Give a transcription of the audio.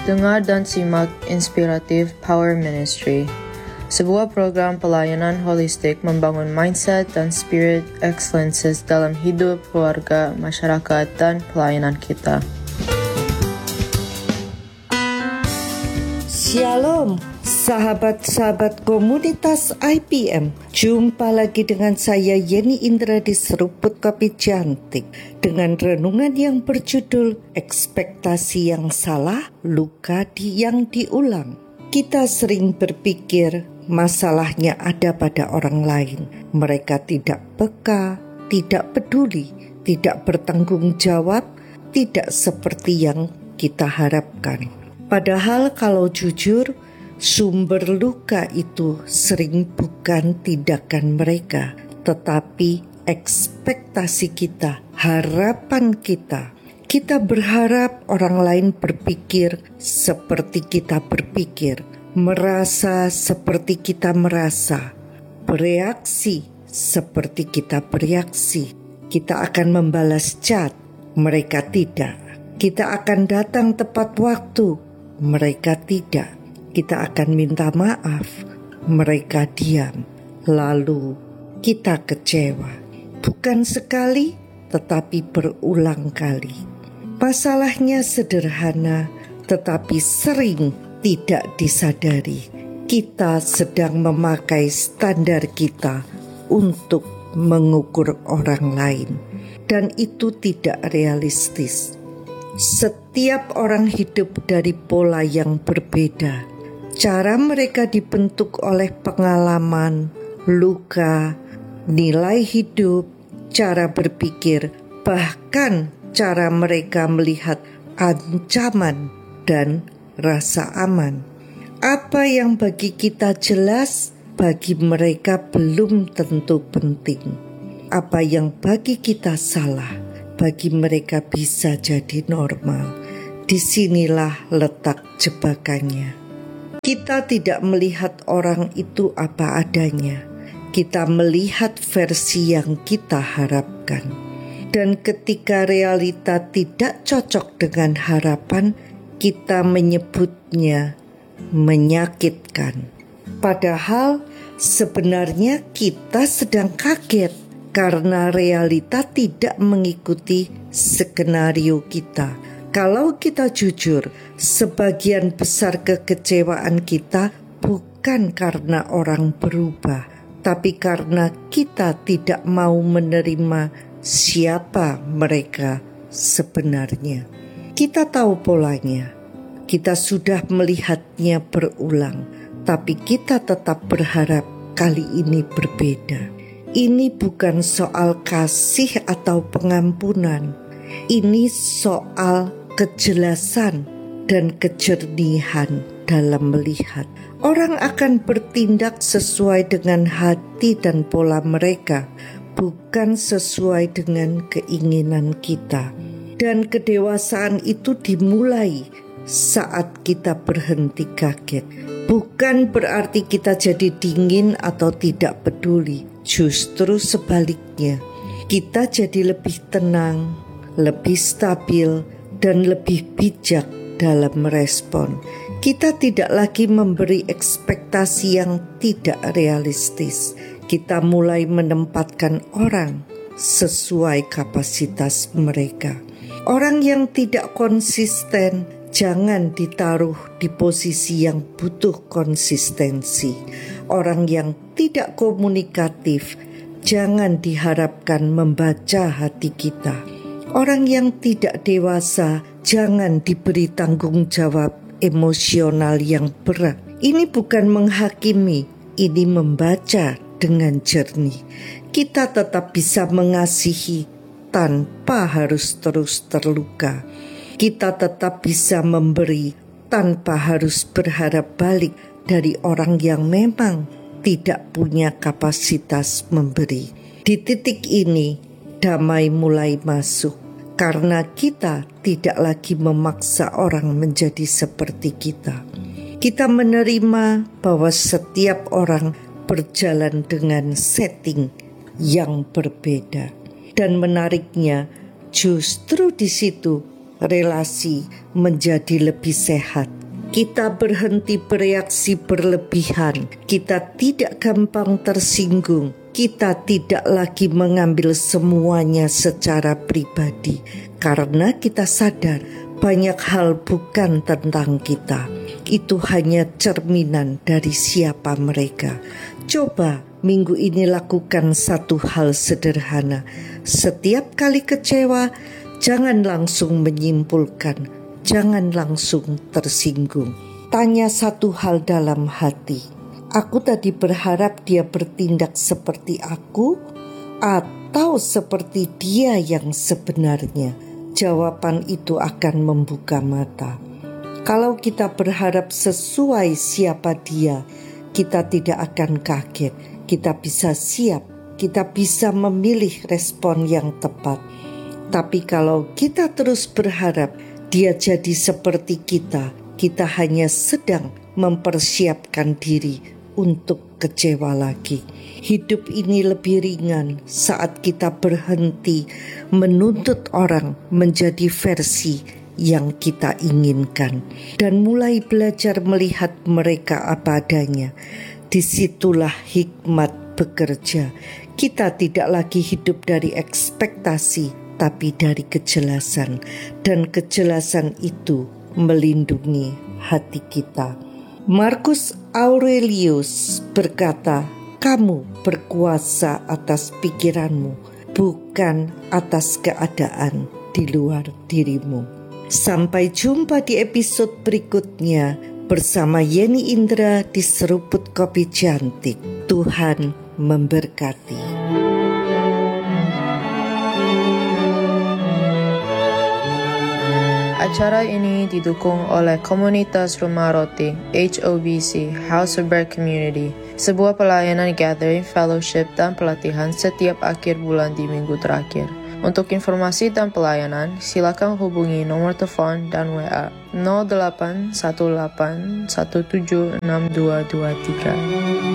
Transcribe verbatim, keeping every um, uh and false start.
Dengar dan simak Inspiratif Power Ministry, sebuah program pelayanan holistik membangun mindset dan spirit excellences dalam hidup, keluarga, masyarakat, dan pelayanan kita. Shalom, sahabat-sahabat komunitas I P M. Jumpa lagi dengan saya Yeni Indra di Seruput Kopi Cantik dengan renungan yang berjudul Ekspektasi yang Salah, Luka di yang Diulang. Kita sering berpikir masalahnya ada pada orang lain. Mereka tidak peka, tidak peduli, tidak bertanggung jawab, tidak seperti yang kita harapkan. Padahal kalau jujur, sumber luka itu sering bukan tindakan mereka, tetapi ekspektasi kita, harapan kita. Kita berharap orang lain berpikir seperti kita berpikir, merasa seperti kita merasa, bereaksi seperti kita bereaksi. Kita akan membalas chat, mereka tidak. Kita akan datang tepat waktu, mereka tidak. Kita akan minta maaf, mereka diam. Lalu kita kecewa. Bukan sekali, tetapi berulang kali. Masalahnya sederhana, tetapi sering tidak disadari. Kita sedang memakai standar kita untuk mengukur orang lain. Dan itu tidak realistis. Setiap orang hidup dari pola yang berbeda. Cara mereka dibentuk oleh pengalaman, luka, nilai hidup, cara berpikir, bahkan cara mereka melihat ancaman dan rasa aman. Apa yang bagi kita jelas, bagi mereka belum tentu penting. Apa yang bagi kita salah, bagi mereka bisa jadi normal. Disinilah letak jebakannya. Kita tidak melihat orang itu apa adanya. Kita melihat versi yang kita harapkan. Dan ketika realita tidak cocok dengan harapan, kita menyebutnya menyakitkan. Padahal sebenarnya kita sedang kaget karena realita tidak mengikuti skenario kita. Kalau kita jujur, sebagian besar kekecewaan kita bukan karena orang berubah, tapi karena kita tidak mau menerima siapa mereka sebenarnya. Kita tahu polanya, kita sudah melihatnya berulang, tapi kita tetap berharap kali ini berbeda. Ini bukan soal kasih atau pengampunan. Ini soal kejelasan dan kejernihan dalam melihat. Orang akan bertindak sesuai dengan hati dan pola mereka, bukan sesuai dengan keinginan kita. Dan kedewasaan itu dimulai saat kita berhenti kaget. Bukan berarti kita jadi dingin atau tidak peduli. Justru sebaliknya, kita jadi lebih tenang, lebih stabil, dan lebih bijak dalam merespon. Kita tidak lagi memberi ekspektasi yang tidak realistis. Kita mulai menempatkan orang sesuai kapasitas mereka. Orang yang tidak konsisten jangan ditaruh di posisi yang butuh konsistensi. Orang yang tidak komunikatif jangan diharapkan membaca hati kita. Orang yang tidak dewasa jangan diberi tanggung jawab emosional yang berat. Ini bukan menghakimi, ini membaca dengan jernih. Kita tetap bisa mengasihi tanpa harus terus terluka. Kita tetap bisa memberi tanpa harus berharap balik dari orang yang memang tidak punya kapasitas memberi. Di titik ini, damai mulai masuk karena kita tidak lagi memaksa orang menjadi seperti kita. Kita menerima bahwa setiap orang berjalan dengan setting yang berbeda. Dan menariknya, justru di situ relasi menjadi lebih sehat. Kita berhenti bereaksi berlebihan, kita tidak gampang tersinggung, kita tidak lagi mengambil semuanya secara pribadi, karena kita sadar banyak hal bukan tentang kita. Itu hanya cerminan dari siapa mereka. Coba minggu ini lakukan satu hal sederhana. Setiap kali kecewa, jangan langsung menyimpulkan, jangan langsung tersinggung. Tanya satu hal dalam hati. Aku tadi berharap dia bertindak seperti aku atau seperti dia yang sebenarnya. Jawaban itu akan membuka mata. Kalau kita berharap sesuai siapa dia, kita tidak akan kaget. Kita bisa siap, kita bisa memilih respon yang tepat. Tapi kalau kita terus berharap dia jadi seperti kita, kita hanya sedang mempersiapkan diri untuk kecewa lagi. Hidup ini lebih ringan saat kita berhenti menuntut orang menjadi versi yang kita inginkan dan mulai belajar melihat mereka apa adanya. Disitulah hikmat bekerja. Kita tidak lagi hidup dari ekspektasi, tapi dari kejelasan, dan kejelasan itu melindungi hati kita. Marcus Aurelius berkata, kamu berkuasa atas pikiranmu, bukan atas keadaan di luar dirimu. Sampai jumpa di episode berikutnya bersama Yeni Indra di Seruput Kopi Cantik. Tuhan memberkati. Acara ini didukung oleh Komunitas Rumah Roti H O B C House of Bread Community, sebuah pelayanan gathering, fellowship, dan pelatihan setiap akhir bulan di minggu terakhir. Untuk informasi dan pelayanan, silakan hubungi nomor telepon dan W A nol delapan satu delapan satu tujuh enam dua dua tiga.